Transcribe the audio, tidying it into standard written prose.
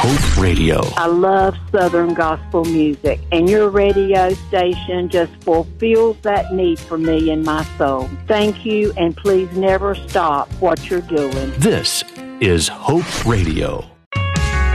Hope Radio. I love Southern gospel music, and your radio station just fulfills that need for me in my soul. Thank you, and please never stop what you're doing. This is Hope Radio.